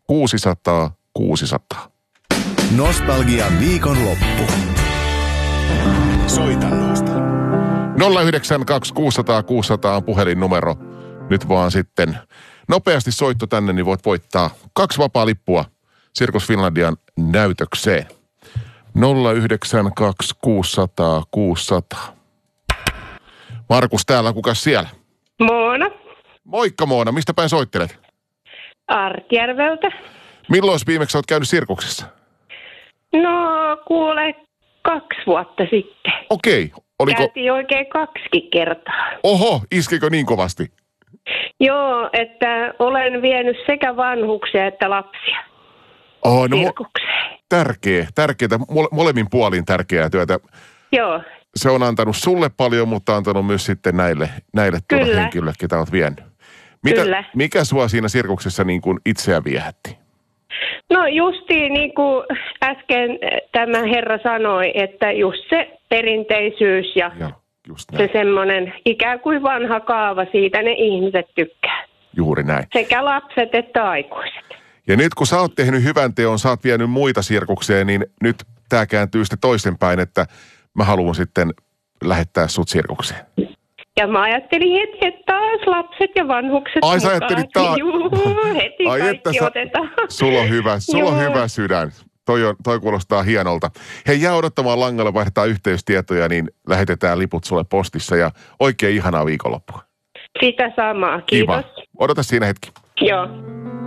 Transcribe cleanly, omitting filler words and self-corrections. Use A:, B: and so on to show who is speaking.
A: 600 600.
B: Nostalgian viikonloppu. Soita nosta.
A: 092 600 600 on puhelinnumero. Nyt vaan sitten nopeasti soitto tänne, niin voit voittaa 2 vapaa-lippua Circus Finlandian näytökseen. 092 600 600. Markus täällä, kukas siellä?
C: Moona.
A: Moikka Moona, mistä päin soittelet?
C: Artjärveltä.
A: Milloin viimeksi olet käynyt sirkuksessa?
C: No kuule, 2 vuotta sitten.
A: Okei. Oliko...
C: Käytiin oikein 2 kertaa.
A: Oho, iskikö niin kovasti?
C: Joo, että olen vienyt sekä vanhuksia että lapsia sirkukseen.
A: Tärkeää, molemmin puolin tärkeää työtä.
C: Joo.
A: Se on antanut sulle paljon, mutta antanut myös sitten näille henkilöille, ketä olet vienyt.
C: Kyllä.
A: Mikä sua siinä sirkuksessa niin kuin itseä viehätti?
C: No justiin niin kuin äsken tämä herra sanoi, että just se perinteisyys ja se semmoinen ikään kuin vanha kaava, siitä ne ihmiset tykkää.
A: Juuri näin.
C: Sekä lapset että aikuiset.
A: Ja nyt kun sä oot tehnyt hyvän teon, sä oot vienyt muita sirkukseen, niin nyt tää kääntyy sitten toistenpäin, että mä haluan sitten lähettää sut sirkukseen.
C: Ja mä ajattelin heti, että taas lapset ja vanhukset
A: Ai
C: mukaan.
A: Sä ajattelit taas?
C: Juu, heti kaikki otetaan.
A: Sulla on hyvä sydän. Toi kuulostaa hienolta. Hei, jää odottamaan langalle, vaihdetaan yhteystietoja, niin lähetetään liput sulle postissa ja oikein ihanaa viikonloppua.
C: Sitä samaa, kiitos.
A: Kiva. Odota siinä hetki.
C: Joo.